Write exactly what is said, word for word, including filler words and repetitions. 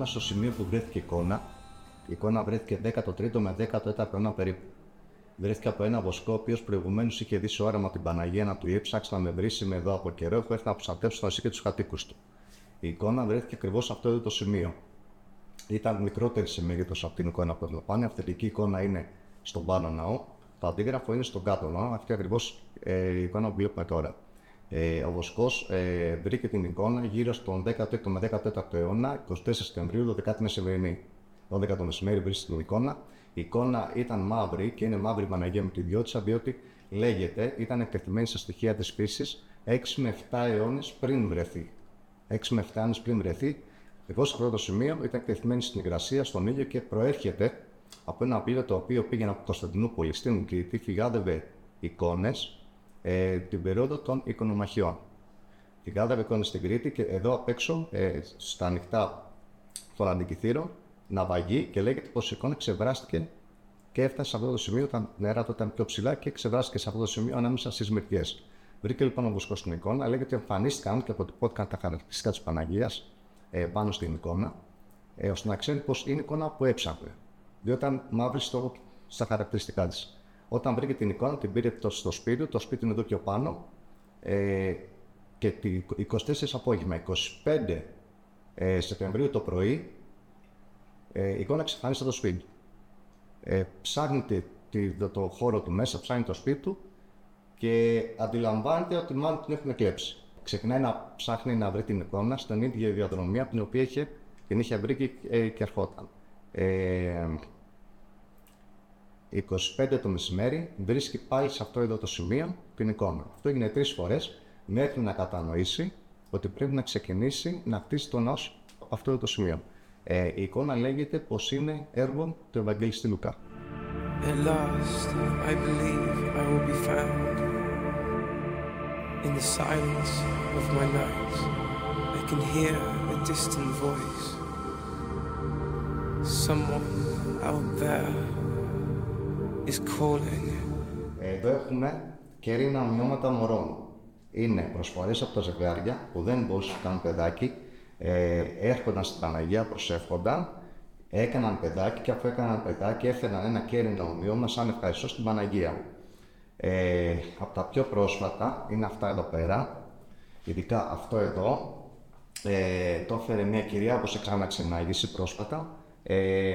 στο σημείο που βρέθηκε η εικόνα. Η εικόνα βρέθηκε δέκατο τρίτο με δέκατο τέταρτο αιώνα περίπου. Βρέθηκε από ένα βοσκό, ο οποίος προηγουμένως είχε δει σε όραμα την Παναγία να του έψάξει να με βρει, είμαι εδώ από καιρό. Έχω έρθει να προστατεύσω τον Ασύ και τους κατοίκους του. Η εικόνα βρέθηκε ακριβώς σε αυτό εδώ το σημείο. Ήταν μικρότερη σε μέγεθος από την εικόνα που έβλεπαν. Η αυθεντική εικόνα είναι στον πάνω ναό. Το αντίγραφο είναι στον κάτω ναό. Αυτή ακριβώς ε, η εικόνα που βλέπουμε τώρα. Ε, ο βοσκός ε, βρήκε την εικόνα γύρω στον δέκατο τρίτο με δέκατο τέταρτο αιώνα, εικοστή τέσσερις Σεπτεμβρίου, δώδεκα μεσημέρι. δώδεκα το μεσημέρι βρίσκεται την εικόνα. Η εικόνα ήταν μαύρη και είναι μαύρη Παναγία με τη διώτησα, διότι λέγεται ήταν εκτεθειμένη στα στοιχεία της φύσης έξι με επτά αιώνες πριν βρεθεί. έξι με επτά αιώνες πριν βρεθεί. Εγώ σε αυτό το σημείο ήταν εκτεθειμένη στην υγρασία, στον ήλιο και προέρχεται από ένα πλοίο το οποίο πήγαινε από Κωνσταντινούπολη στην Κρήτη, φυγάδευε εικόνες ε, την περίοδο των εικονομαχιών. Φυγάδευε εικόνες στην Κρήτη και εδώ απ' έξω, ε, στα ανοιχτά των αντικειθήρων, ναυαγή και λέγεται πως η εικόνα ξεβράστηκε και έφτασε σε αυτό το σημείο. Τα νερά τότε ήταν πιο ψηλά και ξεβράστηκε σε αυτό το σημείο ανάμεσα στις μυριές. Βρήκε λοιπόν ο βοσκός στην εικόνα, λέγεται ότι εμφανίστηκαν και αποτυπώθηκαν τα χαρακτηριστικά της Παναγίας ε, πάνω στην εικόνα, ε, ώστε να ξέρει πως είναι εικόνα που έψαχνε. Διότι ήταν μαύρη στο, στα χαρακτηριστικά της. Όταν βρήκε την εικόνα, την πήρε το, στο σπίτι, το σπίτι είναι εδώ πιο πάνω, ε, και την εικοστή τέσσερις απόγευμα, εικοστή πέμπτη ε, Σεπτεμβρίου το πρωί, ε, η εικόνα εξαφανίζεται το σπίτι. Ε, ψάχνει τη, το, το χώρο του μέσα, ψάχνει το σπίτι του και αντιλαμβάνεται ότι μάλλον την έχουν κλέψει. Ξεκινάει να ψάχνει να βρει την εικόνα στην ίδια διαδρομή από την οποία είχε, την είχε βρει και, ε, και ερχόταν. Ε, εικοστή πέμπτη το μεσημέρι βρίσκει πάλι σε αυτό εδώ το σημείο την εικόνα. Αυτό έγινε τρεις φορές μέχρι να κατανοήσει ότι πρέπει να ξεκινήσει να χτίσει τον ναό από αυτό εδώ το σημείο. Ε, η εικόνα λέγεται πως είναι έργο του Ευαγγελιστή Λουκά. At last, I believe I will be found. In the silence of my night, I can hear a distant voice. Someone out there is calling. Εδώ έχουμε κέρινα μνήματα μωρών. Είναι προσφορές από τα ζευγάρια που δεν μπορούσαν να κάνουν παιδάκι. Ε, έρχονταν στην Παναγία, προσεύχονταν, έκαναν παιδάκι και αφού έκαναν παιδάκι έφεραν ένα κέρινο ομοίωμα σαν ευχαριστώ στην Παναγία. Ε, από τα πιο πρόσφατα είναι αυτά εδώ πέρα, ειδικά αυτό εδώ, ε, το έφερε μια κυρία που σε ξαναξενάγηση πρόσφατα, ε,